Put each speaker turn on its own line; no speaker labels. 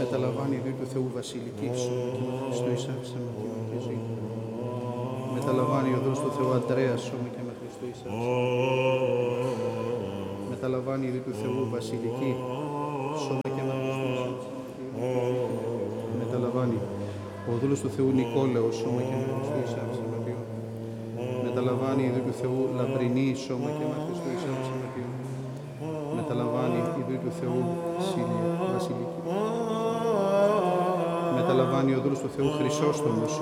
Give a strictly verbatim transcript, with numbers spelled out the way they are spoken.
Μεταλαμβάνει η δι του Θεού Βασιλική, σώμα και με Χριστό εισάψε με και ζει. Μεταλαμβάνει ο δρός του Θεού Αντρέα, σώμα και με Χριστό εισάψε. Μεταλαμβάνει η δι του Θεού Βασιλική, σώμα και με Χριστό εισάψε. Μεταλαμβάνει ο δούλος του Θεού Νικόλαος, σώμα και με Χριστό εισάψε. Μεταλαμβάνει η δι του Θεού Λαμπρινή, σώμα και με Χριστό εισάψε. Μεταλαμβάνει η δι του Θεού Βασιλική. Μεταλαμβάνει ο δούλος του Θεού Χρυσόστομος,